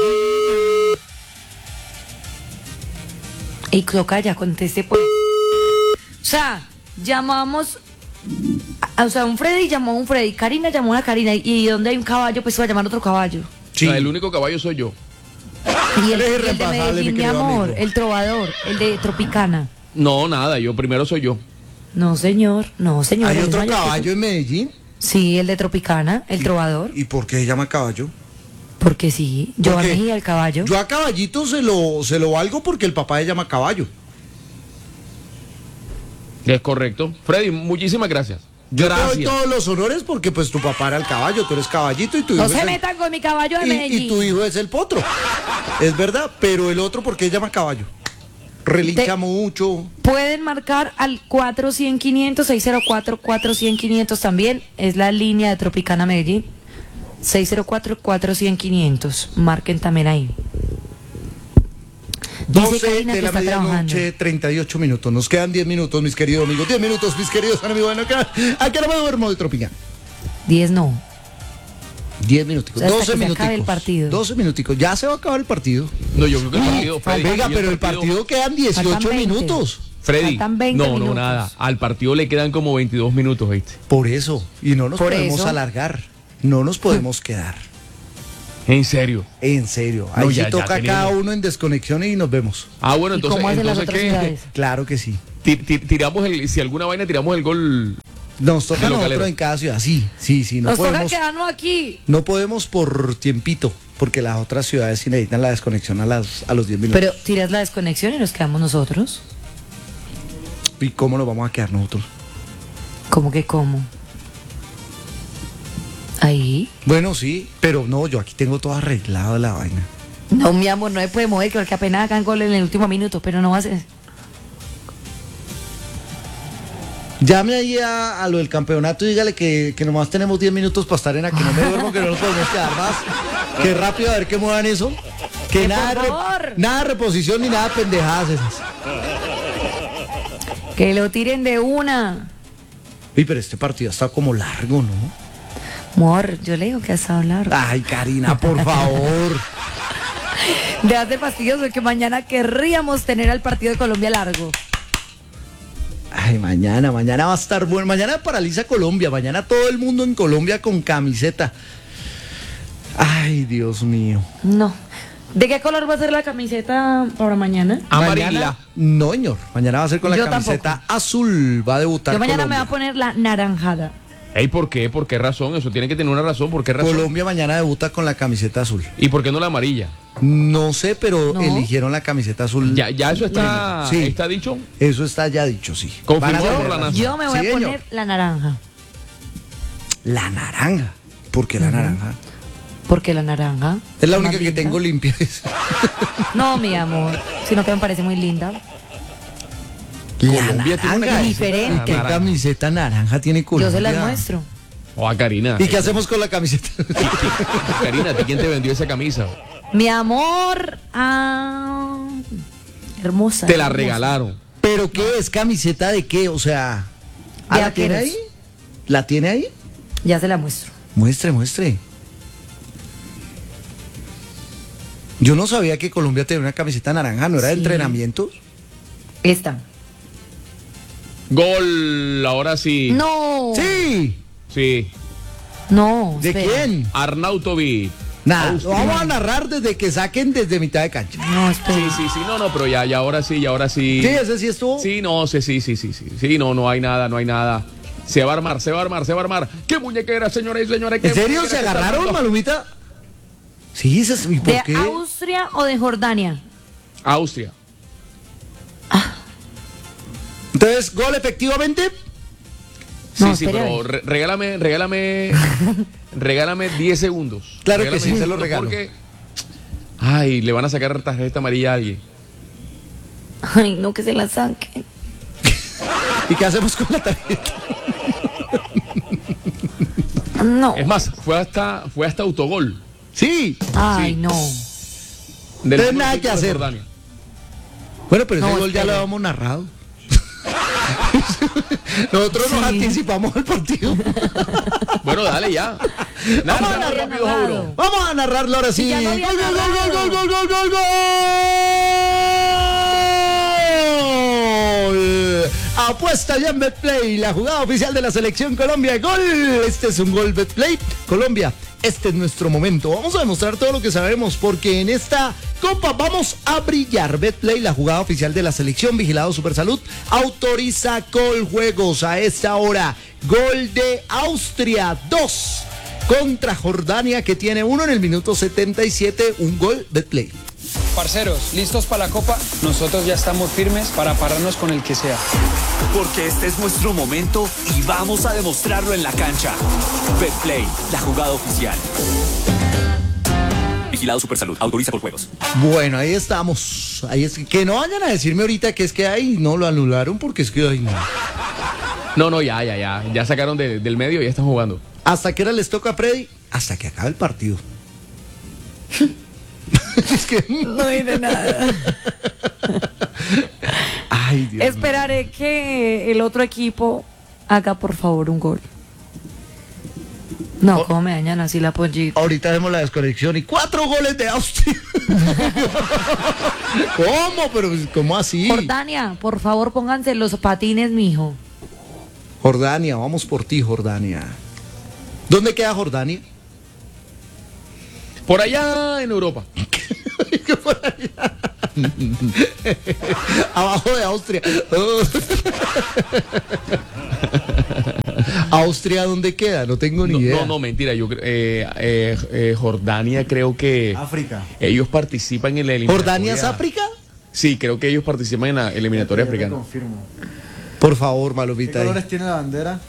Y tocaya, conteste pues. O sea, llamamos, a- o sea, un Freddy llamó a un Freddy, Karina llamó a una Karina, y donde hay un caballo, pues se va a llamar otro caballo. Sí. O sea, el único caballo soy yo. Y el, Eres y el de irreemplazable, mi Medellín, mi querido amor, amigo. el trovador, el de Tropicana. No, nada, yo primero soy yo. No, señor, no, señor. ¿Hay él es otro mayor que caballo tú. en Medellín? Sí, el de Tropicana, el trovador. ¿Y por qué se llama caballo? Porque sí, yo a Porque Mejía, el caballo. Yo a Caballito se lo, se lo valgo porque el papá se llama Caballo. Es correcto. Freddy, muchísimas gracias. Yo te doy Gracias. todos los honores porque pues tu papá era el caballo, tú eres Caballito y tu hijo No es se el- metan con mi caballo de y, Medellín. y tu hijo es el potro. Es verdad, pero el otro, ¿por qué se llama Caballo? Relincha Te- mucho. Pueden marcar al cuatro cien quinientos, seis cero cuatro cuatro cien quinientos también. Es la línea de Tropicana Medellín. seis cero cuatro cuatro cien quinientos. Marquen también ahí. Dice doce Karina de que la está trabajando. medianoche, treinta y ocho minutos. Nos quedan diez minutos, mis queridos amigos. diez minutos, mis queridos amigos. Bueno, acá, aquí no me duermo de Tropicana. diez no. diez minuticos. O sea, hasta doce que se minuticos. acabe el partido. doce minuticos. Ya se va a acabar el partido. No, yo creo que el partido, Freddy. Venga, y pero el partido quedan dieciocho Faltan veinte. minutos. Freddy, Faltan veinte no, no, minutos. nada. Al partido le quedan como veintidós minutos, ¿viste? Por eso. Y no nos Por podemos eso. alargar. no nos podemos quedar. ¿En serio? En serio. Ahí No, sí ya- ya toca tenemos. cada uno en desconexión y nos vemos. Ah, bueno, ¿Y entonces, cómo hacen las entonces otras ¿qué? ciudades? Claro que sí. Ti- ti- Tiramos el, si alguna vaina tiramos el gol. Nos toca a El nosotros localero. en cada ciudad. Sí, sí, sí. No Nos toca podemos, quedarnos aquí. no podemos por tiempito, porque las otras ciudades sí necesitan la desconexión a, las, a los diez minutos. Pero tiras la desconexión y nos quedamos nosotros. ¿Y cómo nos vamos a quedar nosotros? ¿Cómo que cómo? Ahí. Bueno, sí, pero no, yo aquí tengo todo arreglado la vaina. No, mi amor, no se puede mover, porque apenas hagan gol en el último minuto, pero no va a ser. Llame ahí a, a lo del campeonato y dígale que, que nomás tenemos diez minutos para estar en aquí. No me duermo, que no nos podemos quedar más. Que rápido, a ver que muevan eso. Que Que nada, por de favor. re- nada de reposición ni nada de pendejadas esas. Que lo tiren de una. Uy, pero este partido está como largo, ¿no? Amor, yo le digo que has hablado. Ay, Karina, por favor. De hacer fastidioso que mañana querríamos tener al partido de Colombia largo. Ay, mañana, mañana va a estar bueno. Mañana paraliza Colombia. Mañana todo el mundo en Colombia con camiseta. Ay, Dios mío. No. ¿De qué color va a ser la camiseta para mañana? Mañana, no, señor. Mañana va a ser con la Yo camiseta azul. Va a debutar Yo mañana Colombia. me voy a poner la naranjada. Ey, ¿por qué? ¿Por qué razón? Eso tiene que tener una razón. ¿Por qué razón? Colombia mañana debuta con la camiseta azul. ¿Y por qué no la amarilla? No sé, pero No. eligieron la camiseta azul. Ya, ya eso está, Sí. está dicho. Eso está ya dicho, sí. Confirmado Van a por la hacer- nación. Yo me voy Sí, a señor. poner la naranja. La naranja. ¿Por qué la naranja? ¿Por qué la naranja? Es la Más única que linda. tengo limpia. No, mi amor. Sino que me parece muy linda. La Colombia tiene una naranja. camiseta Diferente. ¿Qué naranja. camiseta naranja tiene Colombia? Yo se las muestro. O a Karina. ¿Y qué hacemos con la camiseta? Karina, ¿a ti quién te vendió esa camisa? Mi amor. Ah, hermosa. Te la hermosa. regalaron. ¿Pero qué es? ¿Camiseta de qué? O sea, ¿ah, De ¿la tiene vaqueros. ahí? ¿La tiene ahí? Ya se la muestro. Muestre, muestre. Yo no sabía que Colombia tenía una camiseta naranja, ¿no era de Sí. entrenamientos? Esta. Gol, ahora sí. No. Sí. Sí. No. ¿De espera. quién? Arnautovic. Nada, Austria. lo vamos a narrar desde que saquen desde mitad de cancha. No, espera. Sí, sí, sí, no, no, pero ya, ya ahora sí, ya ahora sí. Sí, ese sí estuvo. Sí, no, sí, sí, sí, sí, sí. Sí, no, no hay nada, no hay nada. Se va a armar, se va a armar, se va a armar. ¡Qué muñequera, señores y señores! qué ¿En serio muñequera se que está agarraron, armando! Malumita? Sí, se- ¿y por ¿De qué? Austria o de Jordania? Austria. Entonces, ¿gol efectivamente? Sí, No, sí, espere, pero a ver. re- regálame, regálame, regálame diez segundos. Claro que Regálame sí, diez se lo segundos regalo. Porque, ay, le van a sacar tarjeta amarilla a alguien. Ay, no, que se la saquen. ¿Y qué hacemos con la tarjeta? No. Es más, fue hasta, fue hasta autogol. Sí. Ay, Sí. no. Del Entonces, fútbol nada de que hacer. Jordania. Bueno, pero ese No, gol ya espere. lo habíamos narrado. Nosotros nos Sí. anticipamos al partido. Bueno, dale ya. Vamos a Lanza narrar, rápido, Jauro. Vamos a narrarlo ahora sí. Y ya lo Gol, había gol, gol, narrado. gol, gol, gol, gol, gol, gol. Apuesta ya en Betplay, la jugada oficial de la selección Colombia. Gol. Este es un gol Betplay. Colombia, este es nuestro momento. Vamos a demostrar todo lo que sabemos porque en esta copa vamos a brillar. Betplay, la jugada oficial de la selección, vigilado Supersalud, autoriza Coljuegos a esta hora. Gol de Austria, dos contra Jordania, que tiene uno en el minuto setenta y siete, un gol Betplay. Parceros, ¿listos para la copa? Nosotros ya estamos firmes para pararnos con el que sea. Porque este es nuestro momento y vamos a demostrarlo en la cancha. Betplay, la jugada oficial. Vigilado Supersalud, autoriza por juegos. Bueno, ahí estamos. Ahí es que no vayan a decirme ahorita que es que ahí no lo anularon porque es que ay, no. No, no, ya, ya, ya. Ya sacaron de- del medio y ya están jugando. ¿Hasta qué hora les toca a Freddy? Hasta que acabe el partido. Es que No diré nada. ay, Dios mío. Esperaré que el otro equipo haga por favor un gol. No, ¿cómo me dañan así la pollita? Ahorita vemos la desconexión y cuatro goles de Austria. ¿Cómo? Pero ¿cómo así? Jordania, por favor pónganse los patines, mijo. Jordania, vamos por ti, Jordania. ¿Dónde queda Jordania? Por allá en Europa. Por allá. Abajo de Austria. ¿Austria dónde queda? No tengo ni no, idea. No, no, mentira. Yo eh, eh, eh, Jordania creo que... África. Ellos participan en la eliminatoria. ¿Jordania es África? Sí, creo que ellos participan en la eliminatoria Yo te africana. confirmo. Por favor, ¿Qué Malomita. colores tiene la bandera?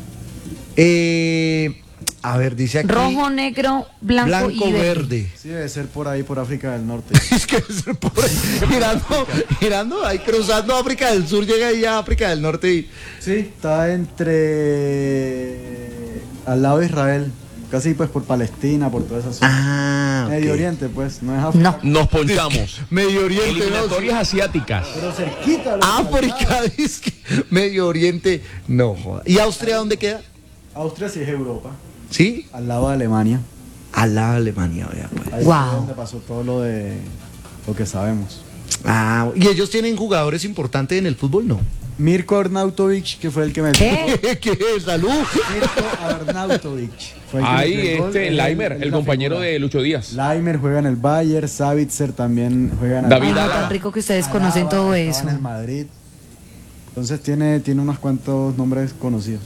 Eh, a ver, dice aquí. Rojo, negro, blanco, blanco y verde. verde. Sí, debe ser por ahí, por África del Norte. Es que debe ser por ahí. Mirando, mirando, ahí cruzando África del Sur, llega ahí a África del Norte y. Sí, está entre... al lado de Israel. Casi pues por Palestina, por toda esa zona. Ah, Medio ok. Oriente, pues, no es África. No. Nos ponchamos. Medio Oriente, Eliminatorias asiáticas. Pero cerquita. lo África, dice que Medio Oriente, no joda. ¿Y Austria dónde queda? Austria sí es Europa. ¿Sí? Al lado de Alemania. Al lado de Alemania, vea pues. Ahí Wow. fue donde pasó todo lo de lo que sabemos. Ah, ¿y ellos tienen jugadores importantes en el fútbol? No. Mirko Arnautovic, que fue el que me... ¿Qué? ¿Qué? ¿Salud? Mirko Arnautovic. fue el que Ahí metió el gol, este, él- Laimer, él el la compañero figura. de Lucho Díaz. Laimer juega en el Bayern, Savitzer también juega en el David Ay, no, Alaba. tan rico que ustedes Alaba, conocen todo estaba eso. en el Madrid. Entonces tiene, tiene unos cuantos nombres conocidos.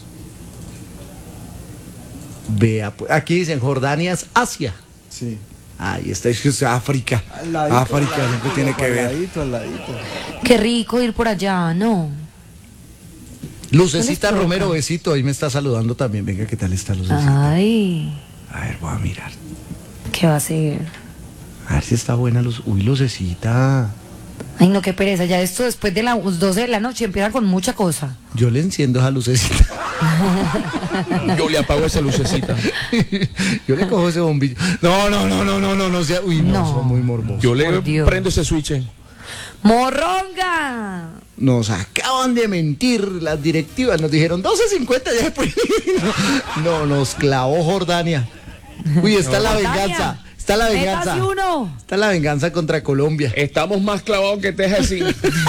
Vea, pues, aquí dicen Jordania es Asia. Sí. Ahí está, es que es África. Al ladito, África, al siempre ladito, tiene que al ver. ladito, al ladito. Qué rico ir por allá, ¿no? Lucecita ¿Dónde Romero, toca? besito, ahí me está saludando también. Venga, ¿qué tal está Lucecita? Ay, A ver, voy a mirar. ¿qué va a ser? A ver si está buena luz. Uy, Lucecita. Ay, no, qué pereza. Ya esto después de las doce de la noche empieza con mucha cosa. Yo le enciendo esa lucecita. Yo le apago esa lucecita. Yo le cojo ese bombillo. No, no, no, no, no, no, no sea. Uy, no, No. son muy morbosos. Yo le Por Dios. prendo ese switch. ¡Morronga! Nos acaban de mentir las directivas. Nos dijeron doce cincuenta ya después. No, nos clavó Jordania. Uy, está la Jordania. venganza. Está la venganza. ¡Métase uno! Está la venganza contra Colombia. Estamos más clavados que Teja así.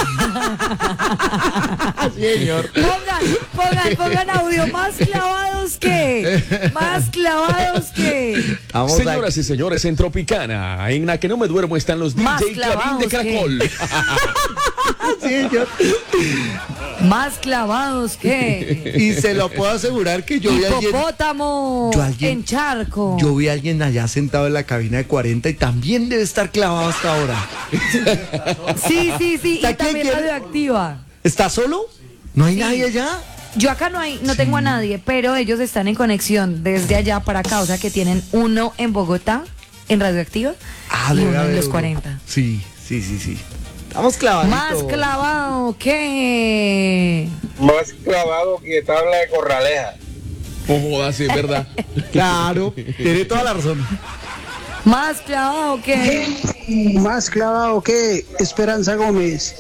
Señor. Pongan, pongan, pongan audio. Más clavados que. Más clavados que. Vamos Señoras y señores, en Tropicana, en la que no me duermo, están los Más D J Clarín de clavados Caracol. a... Señor. Más clavados que. Y se lo puedo asegurar que yo vi a alguien. Hipopótamo. Yo alguien- En charco. Yo vi a alguien allá sentado en la cabina de cuarenta y también debe estar clavado hasta ahora. Sí, sí, sí. ¿Está Y quién también quiere? radioactiva. ¿Está solo? ¿No hay nadie allá? Yo acá no hay, no tengo a nadie, pero ellos están en conexión desde allá para acá, o sea que tienen uno en Bogotá, en radioactiva, Ah, y debe uno en haber los uno. cuarenta. Sí, sí, sí, sí. Estamos clavaditos. Más clavado que. Más clavado que tabla de corraleja. No jodas, sí, es verdad. Claro, tiene toda la razón. Más clavado que. Más clavado que Esperanza Gómez.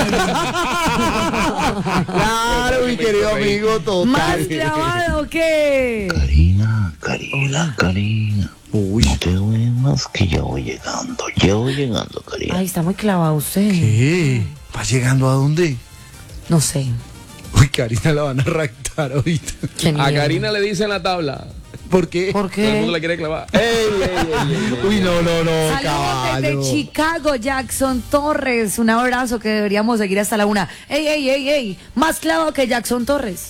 Claro, mi querido amigo, total. Más clavado que. Karina, Karina, Karina. Uy. No te duermas que ya voy llegando. Ya voy llegando, Karina. Ay, está muy clavado usted. ¿Qué? ¿Vas llegando a dónde? No sé. Uy, Karina la van a raptar ahorita. Qué A miedo. Karina le dicen la tabla. ¿Por qué? ¿Por Todo el mundo qué? la quiere clavar. Ey, ey, ey, ey. Uy, no, no, no, Saludos caballo. desde Chicago, Jackson Torres. Un abrazo que deberíamos seguir hasta la una. ¡Ey, ey, ey, ey! Más clavado que Jackson Torres.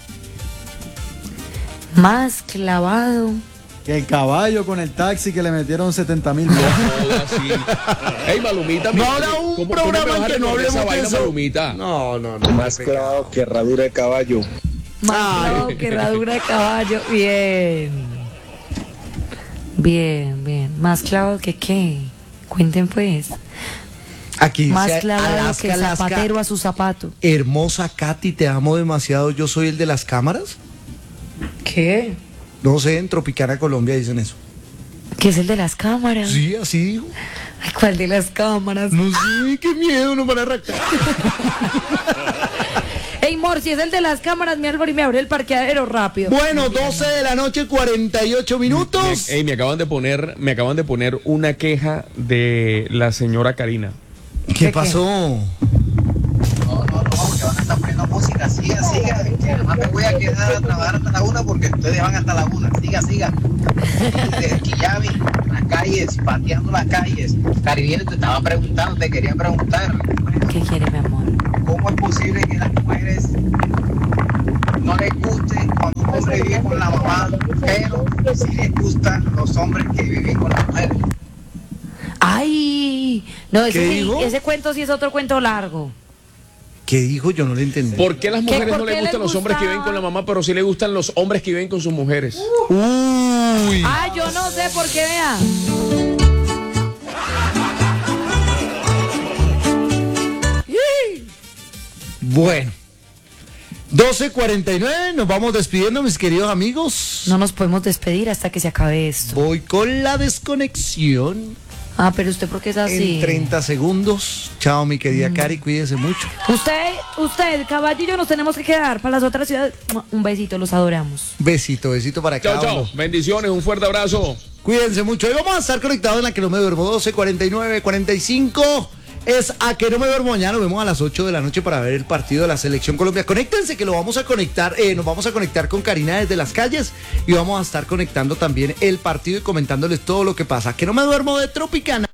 Más clavado. Que el caballo con el taxi que le metieron setenta mil No jodas, sí. Ey, Malumita. No habrá un ¿cómo- cómo programa me vas a en que no recordar esa hablemos de vaina, eso? Malumita? No, no, no. Más clavado que herradura de caballo. Más Ay. clavado que herradura de caballo. Bien. Bien, bien. Más clavado que qué. Cuenten pues. Aquí Más dice clavado Alaska, que el Alaska. zapatero a su zapato. Hermosa Katy, te amo demasiado. Yo soy el de las cámaras. ¿Qué? No sé, en Tropicana, Colombia dicen eso. ¿Qué es el de las cámaras? Sí, así digo. Ay, ¿cuál de las cámaras? No sé, qué miedo, no van a arrancar. Ey, Mor, si es el de las cámaras, mi Álvaro, y me abre el parqueadero rápido. Bueno, doce de la noche, cuarenta y ocho minutos. Me, ey, me acaban de poner, me acaban de poner una queja de la señora Karina. ¿Qué pasó? No, no, no, porque van a estar poniendo música así. Siga, siga, que además me voy a quedar a trabajar hasta la una porque ustedes van hasta la una. Siga, siga. Desde Quillami, las calles, pateando las calles. Caribeño, te estaba preguntando, te quería preguntar. ¿Qué quiere, mi amor? ¿Cómo es posible que las mujeres no les guste cuando un hombre vive con la mamá, pero sí les gustan los hombres que viven con las mujeres? Ay, no, ese, ¿Qué sí- dijo? ese cuento sí es otro cuento largo. ¿Qué dijo? Yo no le entendí. ¿Por qué a las mujeres ¿Por no qué les les gustan los hombres que gustaba? viven con la mamá, pero sí les gustan los hombres que viven con sus mujeres? Uy. Ah, yo no sé por qué, vea. Bueno. doce cuarenta y nueve, nos vamos despidiendo, mis queridos amigos. No nos podemos despedir hasta que se acabe esto. Voy con la desconexión. Ah, pero usted, ¿por qué es así? En treinta segundos. Chao, mi querida Cari, cuídese mucho. Usted, usted, caballillo, nos tenemos que quedar para las otras ciudades. Un besito, los adoramos. Besito, besito para cada Chao, chao. uno. Bendiciones, un fuerte abrazo. Cuídense mucho. Hoy vamos a estar conectados en la que no me duermo. doce cuarenta y nueve, cuarenta y cinco. Es a que no me duermo. Mañana nos vemos a las ocho de la noche para ver el partido de la Selección Colombia. Conéctense que lo vamos a conectar, eh, nos vamos a conectar con Karina desde las calles y vamos a estar conectando también el partido y comentándoles todo lo que pasa. Que no me duermo de Tropicana.